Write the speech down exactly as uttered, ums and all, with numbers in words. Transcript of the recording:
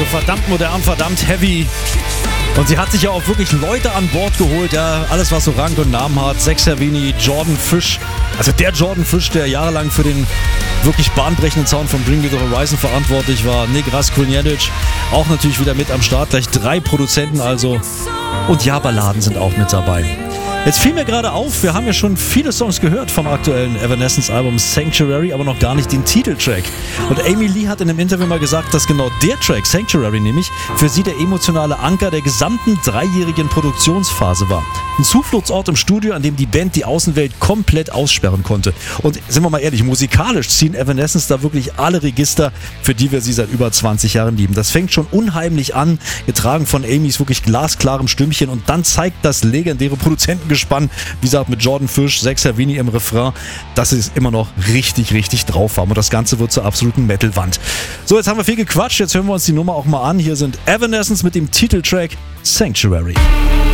Also verdammt modern, verdammt heavy. Und sie hat sich ja auch wirklich Leute an Bord geholt, ja, alles was so Rang und Namen hat. Zach Cervini, Jordan Fish, also der Jordan Fish, der jahrelang für den wirklich bahnbrechenden Sound von Bring Me The Horizon verantwortlich war. Nick Raskuljenic auch natürlich wieder mit am Start, gleich drei Produzenten also. Und ja, Balladen sind auch mit dabei. Jetzt fiel mir gerade auf, wir haben ja schon viele Songs gehört vom aktuellen Evanescence-Album Sanctuary, aber noch gar nicht den Titeltrack. Und Amy Lee hat in einem Interview mal gesagt, dass genau der Track, Sanctuary nämlich, für sie der emotionale Anker der gesamten dreijährigen Produktionsphase war. Ein Zufluchtsort im Studio, an dem die Band die Außenwelt komplett aussperren konnte. Und sind wir mal ehrlich, musikalisch ziehen Evanescence da wirklich alle Register, für die wir sie seit über zwanzig Jahren lieben. Das fängt schon unheimlich an, getragen von Amys wirklich glasklarem Stimmchen, und dann zeigt das legendäre Produzentengespann, wie gesagt, mit Jordan Fish, Zach Cervini im Refrain, dass sie es immer noch richtig, richtig drauf haben. Und das Ganze wird zur absoluten Metal-Wand. So, jetzt haben wir viel gequatscht, jetzt hören wir uns die Nummer auch mal an. Hier sind Evanescence mit dem Titeltrack Sanctuary.